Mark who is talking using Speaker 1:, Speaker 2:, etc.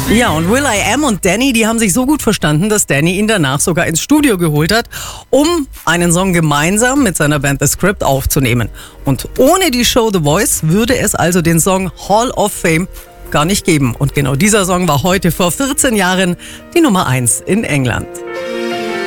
Speaker 1: Ja, und will.i.am und Danny, die haben sich so gut verstanden, dass Danny ihn danach sogar ins Studio geholt hat, um einen Song gemeinsam mit seiner Band The Script aufzunehmen. Und ohne die Show The Voice würde es also den Song Hall of Fame gar nicht geben. Und genau dieser Song war heute vor 14 Jahren die Nummer 1 in England.